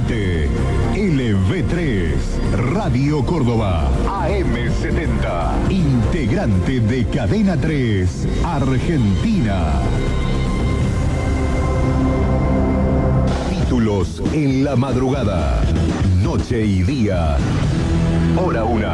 Transmite LV3, Radio Córdoba, AM70, integrante de Cadena 3, Argentina. Títulos en la madrugada, noche y día, hora 1.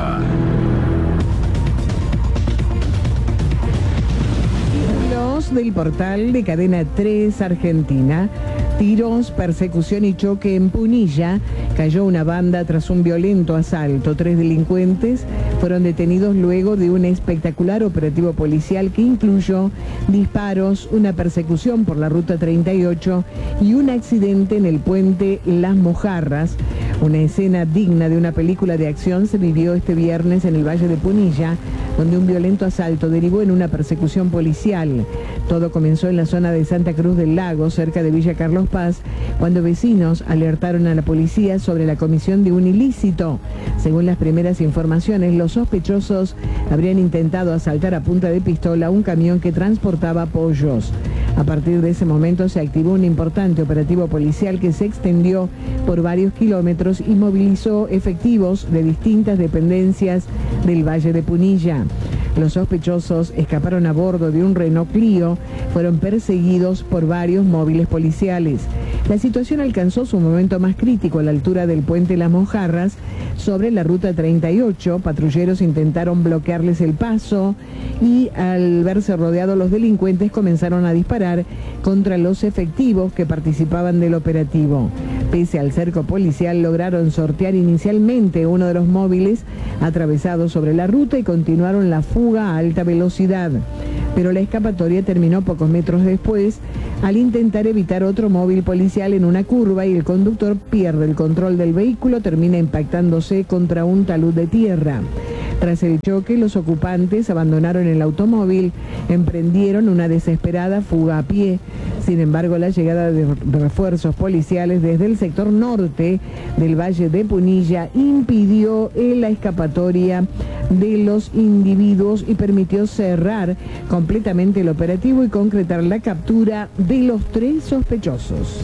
Títulos del portal de Cadena 3 Argentina. Tiros, persecución y choque en Punilla. Cayó una banda tras un violento asalto. 3 delincuentes fueron detenidos luego de un espectacular operativo policial que incluyó disparos, una persecución por la ruta 38 y un accidente en el puente Las Mojarras. Una escena digna de una película de acción se vivió este viernes en el Valle de Punilla, donde un violento asalto derivó en una persecución policial. Todo comenzó en la zona de Santa Cruz del Lago, cerca de Villa Carlos Paz, cuando vecinos alertaron a la policía sobre la comisión de un ilícito. Según las primeras informaciones, los sospechosos habrían intentado asaltar a punta de pistola un camión que transportaba pollos. A partir de ese momento se activó un importante operativo policial que se extendió por varios kilómetros y movilizó efectivos de distintas dependencias del Valle de Punilla. Los sospechosos escaparon a bordo de un Renault Clio, fueron perseguidos por varios móviles policiales. La situación alcanzó su momento más crítico a la altura del puente Las Mojarras, sobre la ruta 38. Patrulleros intentaron bloquearles el paso y al verse rodeados los delincuentes comenzaron a disparar contra los efectivos que participaban del operativo. Pese al cerco policial, lograron sortear inicialmente uno de los móviles atravesados sobre la ruta y continuaron la fuga a alta velocidad. Pero la escapatoria terminó pocos metros después al intentar evitar otro móvil policial en una curva y el conductor pierde el control del vehículo, termina impactándose contra un talud de tierra. Tras el choque, los ocupantes abandonaron el automóvil, emprendieron una desesperada fuga a pie. Sin embargo, la llegada de refuerzos policiales desde el sector norte del Valle de Punilla impidió la escapatoria de los individuos y permitió cerrar completamente el operativo y concretar la captura de los 3 sospechosos.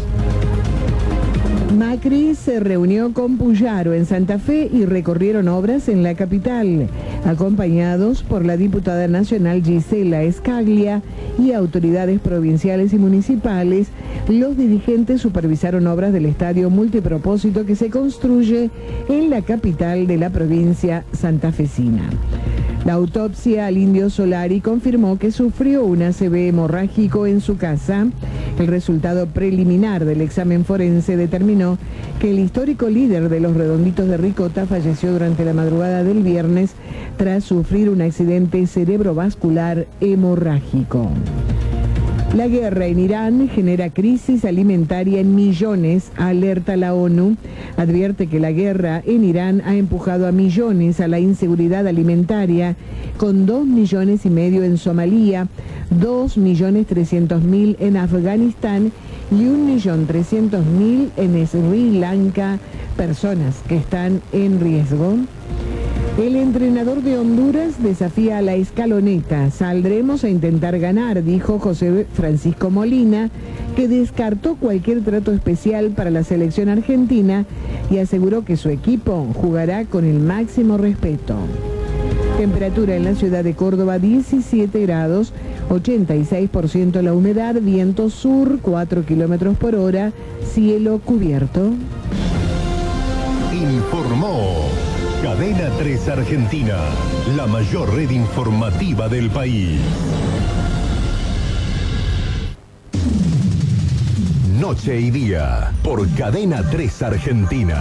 Macri se reunió con Puyaro en Santa Fe y recorrieron obras en la capital, acompañados por la diputada nacional Gisela Escaglia y autoridades provinciales y municipales. Los dirigentes supervisaron obras del estadio multipropósito que se construye en la capital de la provincia santafesina. La autopsia al indio Solari confirmó que sufrió un ACV hemorrágico en su casa. El resultado preliminar del examen forense determinó que el histórico líder de los Redonditos de Ricota falleció durante la madrugada del viernes tras sufrir un accidente cerebrovascular hemorrágico. La guerra en Irán genera crisis alimentaria en millones, alerta la ONU. Advierte que la guerra en Irán ha empujado a millones a la inseguridad alimentaria, con 2,5 millones en Somalia, 2.300.000 en Afganistán y 1.300.000 en Sri Lanka, personas que están en riesgo. El entrenador de Honduras desafía a la escaloneta. Saldremos a intentar ganar, dijo José Francisco Molina, que descartó cualquier trato especial para la selección argentina y aseguró que su equipo jugará con el máximo respeto. Temperatura en la ciudad de Córdoba 17 grados, 86% la humedad, viento sur 4 kilómetros por hora, cielo cubierto. Informó Cadena 3 Argentina, la mayor red informativa del país. Noche y día, por Cadena 3 Argentina.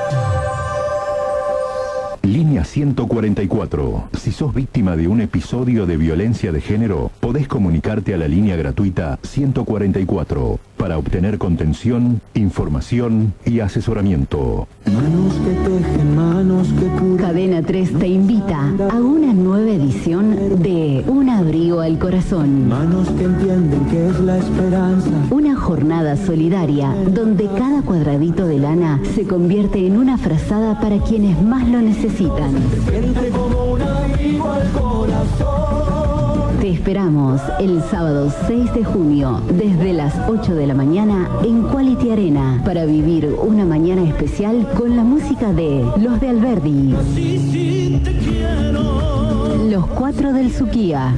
Línea 144. Si sos víctima de un episodio de violencia de género, podés comunicarte a la línea gratuita 144 para obtener contención, información y asesoramiento. Manos que tejen, manos que curan. Cadena 3 te invita a una nueva edición de Un abrigo al corazón. Manos que entienden que es la esperanza. Una jornada solidaria donde cada cuadradito de lana se convierte en una frazada para quienes más lo necesitan. Siente como un abrigo al corazón. Te esperamos el sábado 6 de junio desde las 8 de la mañana en Quality Arena para vivir una mañana especial con la música de Los de Alberdi, Los Cuatro del Suquía,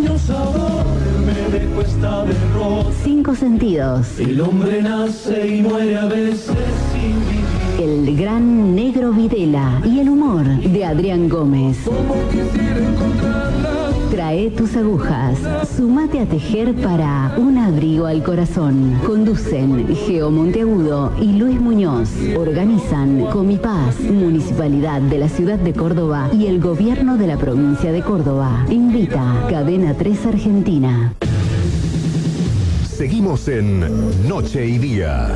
Cinco Sentidos, El hombre nace y muere a veces sin vivir. el gran Negro Videla y el humor de Adrián Gómez. Trae tus agujas, sumate a tejer para un abrigo al corazón. Conducen Geo Monteagudo y Luis Muñoz. Organizan Comipaz, Municipalidad de la Ciudad de Córdoba y el Gobierno de la Provincia de Córdoba. Invita Cadena 3 Argentina. Seguimos en Noche y Día.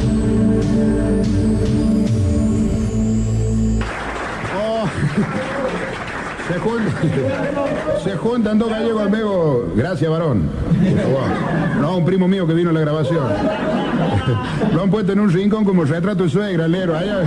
Se juntan dos gallegos amigos. Gracias, varón. No, un primo mío que vino a la grabación. Lo han puesto en un rincón como retrato de suegra, el negro. Allá.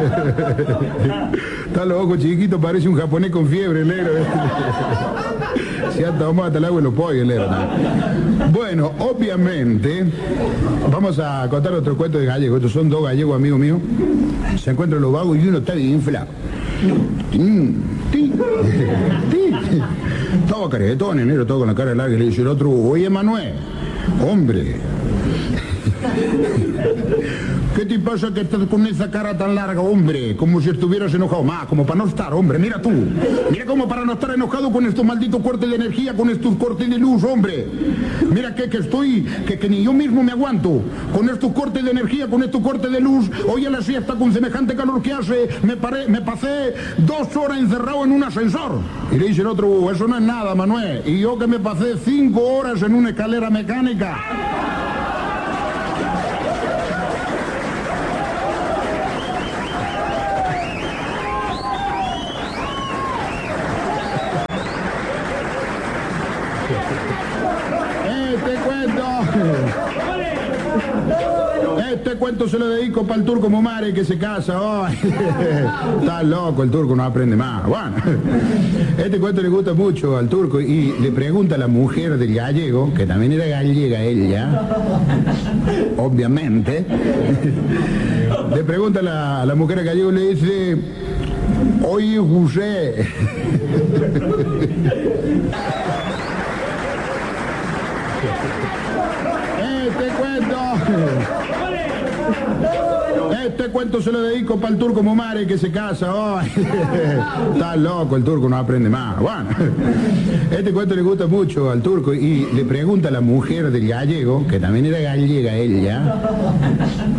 Está los ojos chiquitos, parece un japonés con fiebre, el negro. Se ha tomado hasta el agua y los pollos, el negro. Bueno, obviamente, vamos a contar otro cuento de gallegos. Estos son dos gallegos amigos míos. Se encuentran los vagos y uno está bien inflado. Todo caretón, enero, todo con la cara larga, y le dice el otro, oye Manuel, hombre, ¿qué te pasa que estás con esa cara tan larga, hombre? Como si estuvieras enojado. Más, como para no estar, hombre, mira tú. Mira como para no estar enojado con estos malditos cortes de energía, con estos cortes de luz, hombre. Mira que estoy, que ni yo mismo me aguanto. Con estos cortes de energía, con estos cortes de luz. Hoy a la siesta, con semejante calor que hace, me pasé 2 horas encerrado en un ascensor. Y le dice el otro, eso no es nada, Manuel. Y yo que me pasé 5 horas en una escalera mecánica. Este cuento se lo dedico para el turco Momare que se casa hoy. Está loco, el turco no aprende más. Bueno, este cuento le gusta mucho al turco y le pregunta a la mujer del gallego, que también era gallega ella, obviamente. Le pregunta a la mujer del gallego y le dice, oye José. Este cuento se lo dedico para el turco Momare que se casa hoy. Está loco, el turco no aprende más. Bueno, este cuento le gusta mucho al turco y le pregunta a la mujer del gallego, que también era gallega ella,